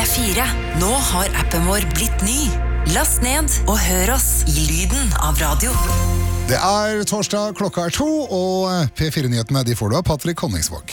P4. Nå har appen vår blitt ny. Last ned og hør oss i lyden av radio. Det torsdag, klokka 2, og P4-nyhetene de får du av Patrick Konningsvåg.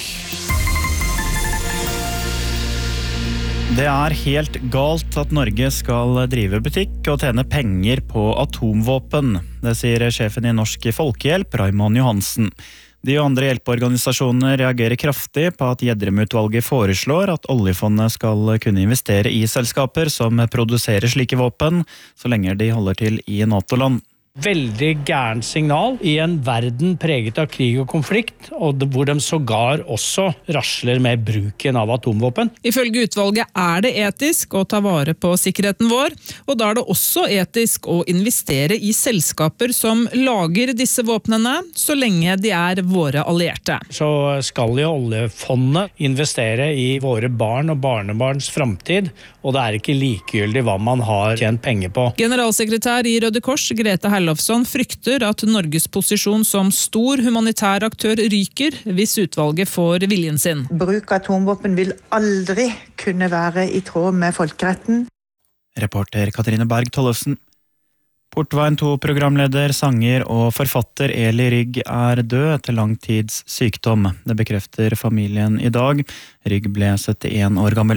Det helt galt at Norge skal drive butikk og tjene penger på atomvåpen. Det sier sjefen i Norsk Folkehjelp, Raymond Johansen. De og andre hjelpeorganisasjoner reagerer kraftig på at Gjedrem-utvalget foreslår at oljefondet skal kunne investere i selskaper som produserer slike våpen, så lenge de holder til i NATO-land. Veldig gærent signal i en verden preget av krig og konflikt, og hvor de sågar også rasler med bruken av atomvåpen. Ifølge utvalget det etisk å ta vare på sikkerheten vår, og da det også etisk å investere i selskaper som lager disse våpnene, så lenge de våre allierte. Så skal jo oljefondet investere i våre barn og barnebarns framtid, og det ikke likegyldig hva man har tjent penger på. Generalsekretær i Røde Kors, Grete Herlofsson, frykter at Norges posisjon som stor humanitær aktør ryker hvis utvalget får viljen sin. Bruk av atomvåpen vil aldri kunne være i tråd med folkeretten. Reporter Katrine Berg-Tollefsen. Portveien 2-programleder, sanger og forfatter Eli Rygg død etter lang tids sykdom. Det bekrefter familien i dag. Rygg ble 71 år gammel.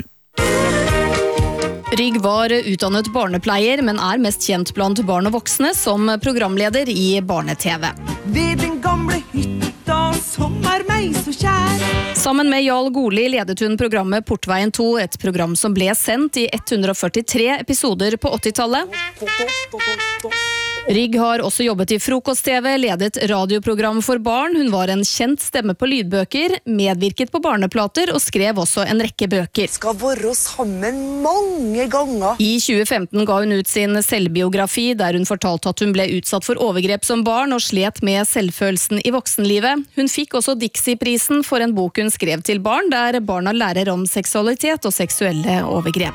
Rygg var utdannet barnepleier, men mest kjent blant barn og voksne som programleder i barne-TV. Ved den gamle hytta som meg så kjær. Sammen med Jarl Goli ledet hun programmet Portveien 2, et program som ble sendt i 143 episoder på 80-tallet. Rygg har også jobbet i frokost-TV, ledet radioprogram for barn. Hun var en kjent stemme på lydbøker, medvirket på barneplater og skrev også en rekke bøker. Skal være sammen mange ganger. I 2015 ga hun ut sin selvbiografi, der hun fortalte at hun ble utsatt for overgrep som barn og slet med selvfølelsen i voksenlivet. Hun fikk også Dixie-prisen for en bok hun skrev til barn, der barna lærer om seksualitet og seksuelle overgrep.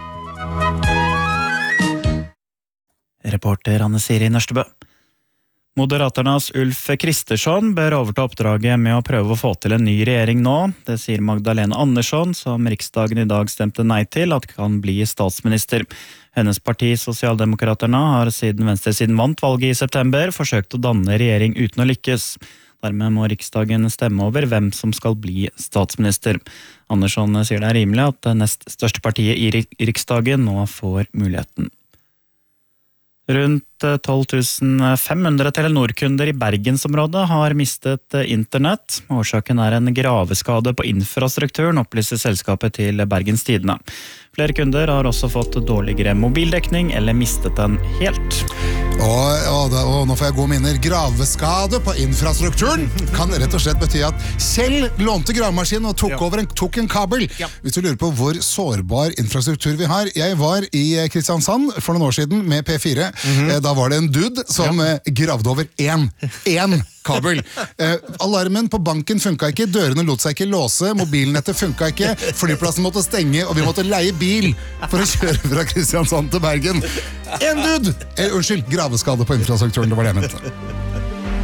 Reporter Anne Siri Nørstebø. Moderaternas Ulf Kristersson bør overta oppdraget med å prøve å få til en ny regjering nå. Det sier Magdalena Andersson, som Riksdagen i dag stemte nei til at kan bli statsminister. Hennes parti, Sosialdemokraterne, har siden venstresiden vant valget i september forsøkt å danne regjering uten å lykkes. Dermed må Riksdagen stemme over hvem som skal bli statsminister. Andersson sier det rimelig at det nest største partiet i Riksdagen nå får muligheten. Rundt 12 500 Telenor-kunder i Bergensområdet har mistet internett. Årsaken en graveskade på infrastrukturen, opplyser selskapet til Bergens Tidende. Flere kunder har også fått dårligere mobildekning eller mistet den helt. Og nå får jeg gode minner. Graveskade på infrastrukturen kan rett og slett bety at Kjell lånte gravemaskin og tok en kabel. Ja. Hvis du lurer på hvor sårbar infrastruktur vi har. Jeg var i Kristiansand for noen år siden med P4. Da var det en dude som gravde over én kabel. Alarmen på banken funket ikke, dørene lot seg ikke låse, mobilnettet funket ikke, flyplassen måtte stenge, og vi måtte leie bil for å kjøre fra Kristiansand til Bergen. En dude! Unnskyld, graveskade på infrastrukturen, det var det jeg mente.